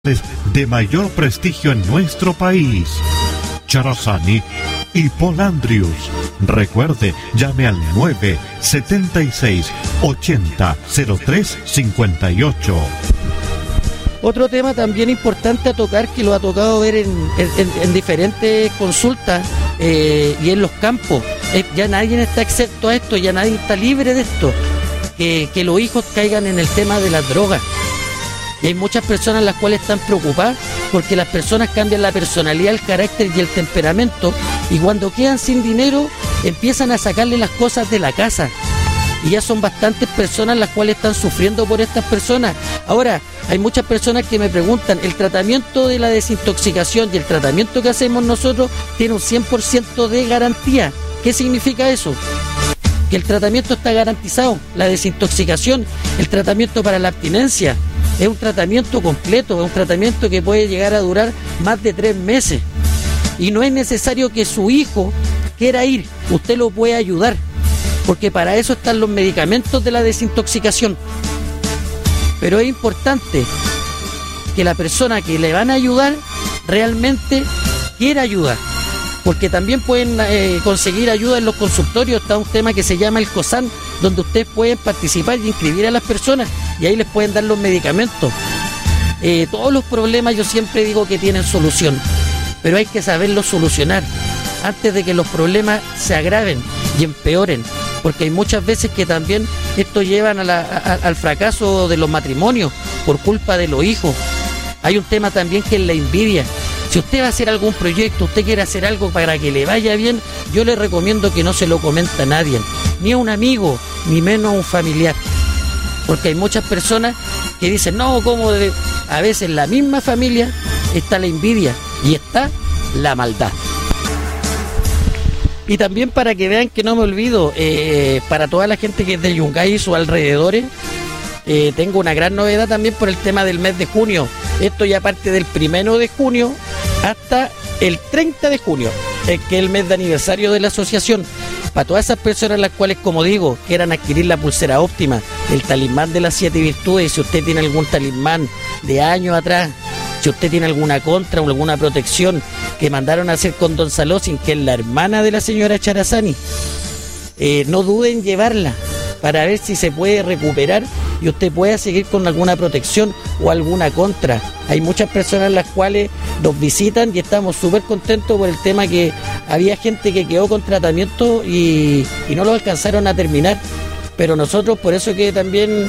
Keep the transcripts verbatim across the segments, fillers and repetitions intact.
de mayor prestigio en nuestro país, Charazani y Polandrius. Recuerde, llame al nueve siete seis, ocho cero cero tres cinco ocho. Otro tema también importante a tocar, que lo ha tocado ver en, en, en diferentes consultas eh, y en los campos, eh, ya nadie está excepto a esto, ya nadie está libre de esto, que, que los hijos caigan en el tema de las drogas. Y hay muchas personas las cuales están preocupadas porque las personas cambian la personalidad, el carácter y el temperamento, y cuando quedan sin dinero empiezan a sacarle las cosas de la casa. Y ya son bastantes personas las cuales están sufriendo por estas personas. Ahora, hay muchas personas que me preguntan, el tratamiento de la desintoxicación y el tratamiento que hacemos nosotros tiene un cien por ciento de garantía. ¿Qué significa eso? Que el tratamiento está garantizado, la desintoxicación, el tratamiento para la abstinencia. Es un tratamiento completo, es un tratamiento que puede llegar a durar más de tres meses. Y no es necesario que su hijo quiera ir, usted lo puede ayudar, porque para eso están los medicamentos de la desintoxicación. Pero es importante que la persona que le van a ayudar realmente quiera ayudar, porque también pueden eh, conseguir ayuda en los consultorios. Está un tema que se llama el COSAN, donde ustedes pueden participar y inscribir a las personas y ahí les pueden dar los medicamentos. Eh, todos los problemas yo siempre digo que tienen solución, pero hay que saberlos solucionar antes de que los problemas se agraven y empeoren, porque hay muchas veces que también esto llevan a la, a, al fracaso de los matrimonios por culpa de los hijos. Hay un tema también que es la envidia. Si usted va a hacer algún proyecto, usted quiere hacer algo para que le vaya bien, yo le recomiendo que no se lo comenta a nadie, ni a un amigo, ni menos a un familiar. Porque hay muchas personas que dicen, no, ¿cómo de...? A veces en la misma familia está la envidia y está la maldad. Y también para que vean que no me olvido, eh, para toda la gente que es de Yungay y sus alrededores, eh, tengo una gran novedad también por el tema del mes de junio. Esto ya parte del primero de junio hasta el treinta de junio, eh, que es el mes de aniversario de la asociación. Para todas esas personas las cuales, como digo, quieran adquirir la pulsera óptima, el talismán de las siete virtudes, si usted tiene algún talismán de años atrás, si usted tiene alguna contra o alguna protección que mandaron a hacer con Don Salosin, que es la hermana de la señora Charazani, eh, no duden en llevarla para ver si se puede recuperar y usted pueda seguir con alguna protección o alguna contra. Hay muchas personas las cuales nos visitan y estamos súper contentos por el tema que había gente que quedó con tratamiento y, y no lo alcanzaron a terminar, pero nosotros por eso que también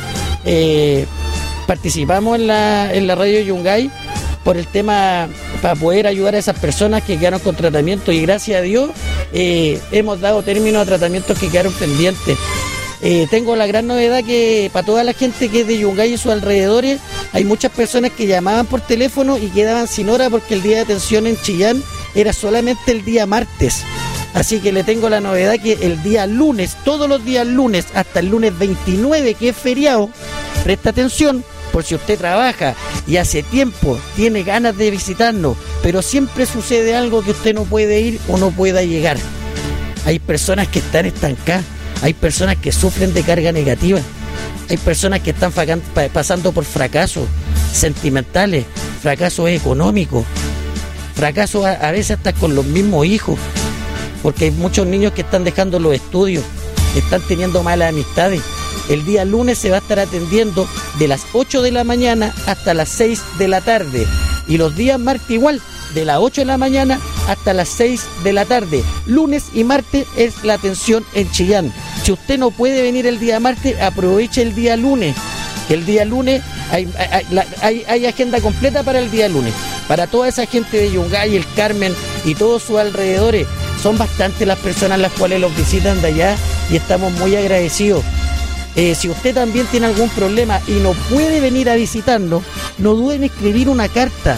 eh, participamos en la, en la radio Yungay por el tema, para poder ayudar a esas personas que quedaron con tratamiento, y gracias a Dios eh, hemos dado término a tratamientos que quedaron pendientes. Eh, tengo la gran novedad que para toda la gente que es de Yungay y sus alrededores, hay muchas personas que llamaban por teléfono y quedaban sin hora porque el día de atención en Chillán era solamente el día martes. Así que le tengo la novedad que el día lunes, todos los días lunes, hasta el lunes veintinueve, que es feriado, presta atención, por si usted trabaja y hace tiempo tiene ganas de visitarnos, pero siempre sucede algo que usted no puede ir o no pueda llegar. Hay personas que están estancadas. Hay personas que sufren de carga negativa. Hay personas que están pasando por fracasos sentimentales, fracasos económicos, fracasos a, a veces hasta con los mismos hijos, porque hay muchos niños que están dejando los estudios, están teniendo malas amistades. El día lunes se va a estar atendiendo de las ocho de la mañana hasta las seis de la tarde. Y los días martes igual, de las ocho de la mañana hasta las seis de la tarde. Lunes y martes es la atención en Chillán. Si usted no puede venir el día martes, aproveche el día lunes. Que el día lunes hay, hay, hay, hay agenda completa para el día lunes. Para toda esa gente de Yungay, el Carmen y todos sus alrededores. Son bastantes las personas las cuales los visitan de allá y estamos muy agradecidos. Eh, si usted también tiene algún problema y no puede venir a visitarnos, no duden en escribir una carta.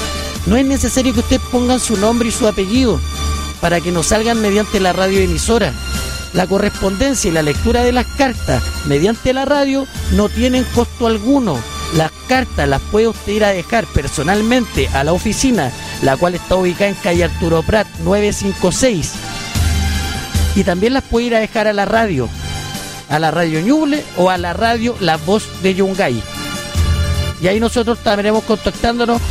No es necesario que usted ponga su nombre y su apellido para que nos salgan mediante la radioemisora. La correspondencia y la lectura de las cartas mediante la radio no tienen costo alguno. Las cartas las puede usted ir a dejar personalmente a la oficina, la cual está ubicada en calle Arturo Prat novecientos cincuenta y seis. Y también las puede ir a dejar a la radio, a la radio Ñuble o a la radio La Voz de Yungay. Y ahí nosotros estaremos contactándonos